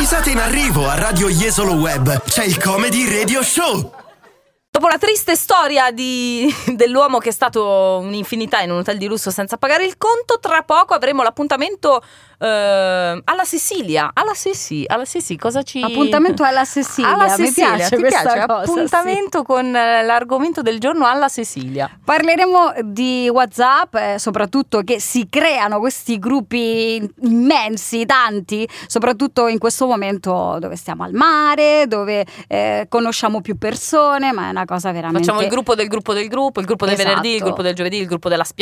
risate in arrivo a Radio Jesolo Web. C'è il Comedy Radio Show. Dopo la triste storia dell'uomo che è stato un'infinità in un hotel di lusso senza pagare il conto, tra poco avremo l'appuntamento alla Sicilia. Alla Sicilia, cosa ci... Appuntamento alla Sicilia. Alla Sicilia, mi piace ti questa piace? cosa, Appuntamento con l'argomento del giorno alla Sicilia. Parleremo di WhatsApp, soprattutto che si creano questi gruppi immensi, tanti, soprattutto in questo momento dove stiamo al mare, dove conosciamo più persone, ma è una cosa veramente... Facciamo il gruppo del gruppo del gruppo, il gruppo del venerdì, il gruppo del giovedì, il gruppo della spiaggia.